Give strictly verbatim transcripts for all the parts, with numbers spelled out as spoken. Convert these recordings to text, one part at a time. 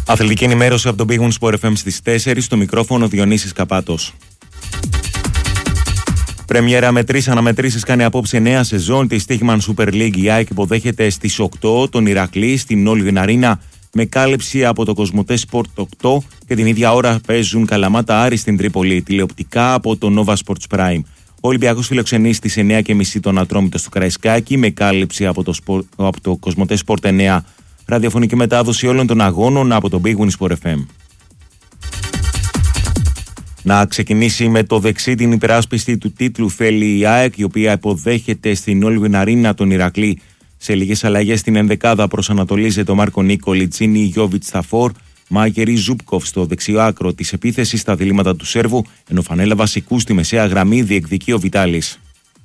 Αθλητική ενημέρωση από τον Big Win Sport εφ εμ στις τέσσερις, στο μικρόφωνο Διονύσης Καπάτος. Πρεμιέρα με τρεις αναμετρήσεις κάνει απόψε νέα σεζόν τη Stichman Super League. Η ΑΕΚ υποδέχεται στις οκτώ τον Ηρακλή στην Όλγιν Αρίνα με κάλυψη από το Κοσμοτέ Sport οκτώ και την ίδια ώρα παίζουν Καλαμάτα Άρη στην Τρίπολη, τηλεοπτικά από το Nova Sports Prime. Ο Ολυμπιακός φιλοξενεί στις εννιά και μισή τον Ατρόμητο στο Καραϊσκάκι με κάλυψη από το, Sport, από το Κοσμοτέ Sport εννιά. Ραδιοφωνική μετάδοση όλων των αγώνων από το Big Win Sport εφ εμ. Να ξεκινήσει με το δεξί την υπεράσπιση του τίτλου θέλει η ΑΕΚ, η οποία υποδέχεται στην Όλγιν Αρίνα τον Ηρακλή. Σε λίγες αλλαγές στην ενδεκάδα προσανατολίζεται ο Μάρκο Νίκολη, Τσίνι Γιώβιτς Σταφόρ, Μάκερη Ζούπκοφ στο δεξιό άκρο της επίθεσης στα διλήμματα του Σέρβου, ενώ φανέλα βασικού στη μεσαία γραμμή διεκδικεί ο Βιτάλης.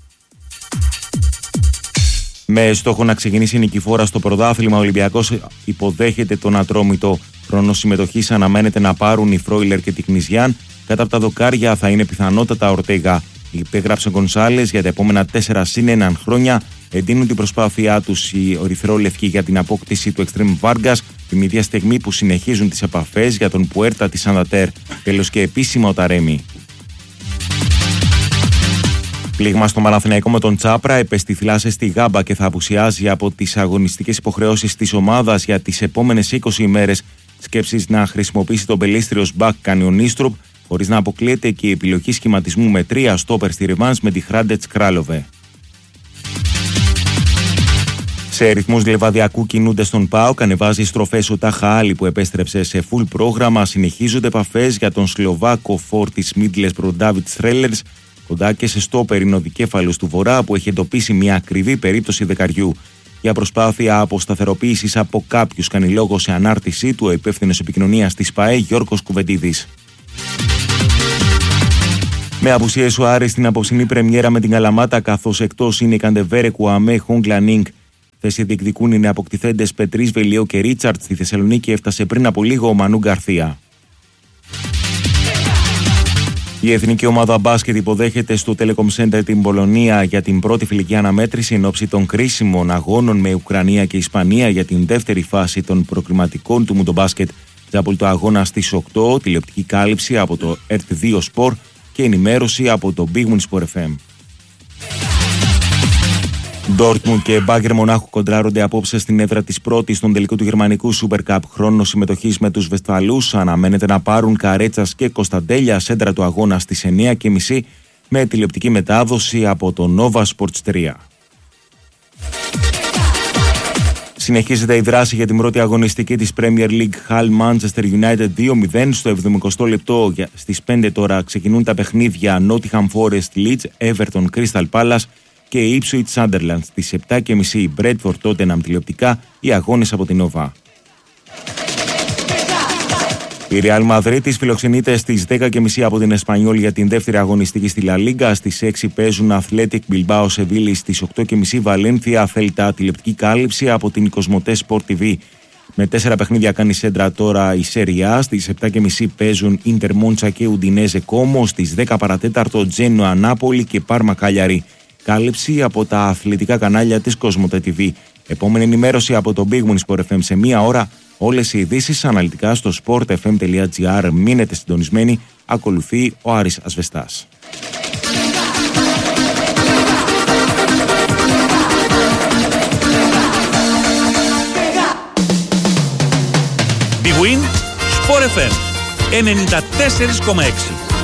Με στόχο να ξεκινήσει νικηφόρα στο πρωτάθλημα, ο Ολυμπιακός υποδέχεται τον Ατρόμητο. Χρόνο συμμετοχής αναμένεται να πάρουν οι Φρόιλερ και τη Κνιζιάν. Κατά από τα δοκάρια θα είναι πιθανότατα Ορτέγα. Υπέγραψε Γκονσάλες για τα επόμενα τέσσερα συν ένα χρόνια. Εντείνουν την προσπάθειά τους οι Ορυθρόλευκοι για την απόκτηση του Extreme Vargas, την ίδια στιγμή που συνεχίζουν τις επαφές για τον Πουέρτα της Σαντατέρ. Τέλος και επίσημα ο Ταρέμι. Πλήγμα στο Παναθηναϊκό με τον Τσάπρα, επεστιθλάσε στη Γάμπα και θα απουσιάζει από τις αγωνιστικές υποχρεώσεις της ομάδας για τις επόμενες είκοσι ημέρες. Σκέψεις να χρησιμοποιήσει τον πελίστριο μπακ κάνει ο Νίστρουπ, χωρίς να αποκλείεται και η επιλογή σχηματισμού με τρία στόπερ στη ρεβάνς με τη Χράντετς Κράλοβε. Σε ρυθμούς λεβαδιακού κινούνται στον ΠΑΟΚ, ανεβάζει στροφές ο Τάχα Άλλη που επέστρεψε σε full πρόγραμμα. Συνεχίζονται επαφές για τον Σλοβάκο φόρ της Μίτλεσμπρο Ντάβιτ Στρέλερς, κοντά και σε στόπερ είναι ο δικέφαλος του Βορρά που έχει εντοπίσει μια ακριβή περίπτωση δεκαριού. Για προσπάθεια αποσταθεροποίησης από κάποιους κάνει λόγο σε ανάρτησή του ο υπεύθυνος επικοινωνίας της ΠΑΕ Γιώργος Κουβεντίδης. Με απουσίες ο Άρης στην απόψινή πρεμιέρα με την Καλαμάτα, καθώς εκτός είναι η Καντεβέρε, Κουαμέ, Χόγκλα Νίνγκ. Θέση διεκδικούν οι νεαποκτηθέντες Πετρίς, Βελιό και Ρίτσαρτ. Στη Θεσσαλονίκη έφτασε πριν από λίγο ο Μανού Γκαρθία. Η εθνική ομάδα μπάσκετ υποδέχεται στο Telecom Center την Πολωνία για την πρώτη φιλική αναμέτρηση εν ώψη των κρίσιμων αγώνων με Ουκρανία και Ισπανία για την δεύτερη φάση των προκριματικών του Μουντομπάσκετ. Τζάπολτο αγώνα στις οκτώ, τηλεοπτική κάλυψη από το ερτ δύο Sport και ενημέρωση από το Big Win Sport εφ εμ. Ντόρτμουντ και Μπάγκερ Μονάχου κοντράρονται απόψε στην έδρα της πρώτης στον τελικό του Γερμανικού Super Cup. Χρόνο συμμετοχής με τους Βεσφαλούς αναμένεται να πάρουν Καρέτσας και Κωνσταντέλια, σέντρα του αγώνα στις εννιά και μισή με τηλεοπτική μετάδοση από το Nova Sports τρία. Συνεχίζεται η δράση για την πρώτη αγωνιστική της Premier League. Hull Manchester United δύο μηδέν στο εβδομηκοστό λεπτό. Στις πέντε τώρα ξεκινούν τα παιχνίδια Nottingham Forest Leeds, Everton Crystal Palace και η Ipswich Sunderland. Στις επτά και μισή η Bradford Tottenham τηλεοπτικά, οι αγώνες από την Nova. Η Real Madrid φιλοξενείται στις δέκα και μισή από την Espanyol για την δεύτερη αγωνιστική στη La Liga. Στις έξι παίζουν Athletic Bilbao Sevilla, στις οκτώ και μισή Valencia Celta, τηλεοπτική κάλυψη από την Κοσμοτέ Sport τι βι. Με τέσσερα παιχνίδια κάνει σέντρα τώρα η Serie A. Στις επτά και μισή παίζουν Inter Monza και Udinese Como. Στις δέκα παρατέταρτο Genoa Napoli και Parma Cagliari. Κάλυψη από τα αθλητικά κανάλια της Κοσμοτέ τι βι. Επόμενη ενημέρωση από το Big Win Sport εφ εμ σε μία ώρα. Όλες οι ειδήσεις αναλυτικά στο sportfm.gr. Μείνετε συντονισμένοι. Ακολουθεί ο Άρης Ασβεστάς. Big Win Sport εφ εμ ενενήντα τέσσερα κόμμα έξι.